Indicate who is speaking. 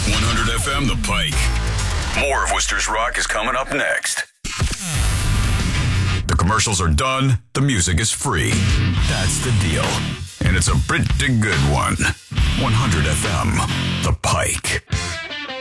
Speaker 1: 100 FM The Pike. More of Worcester's Rock is coming up next. The commercials are done. The music is free. That's the deal. And it's a pretty good one. 100 FM The Pike.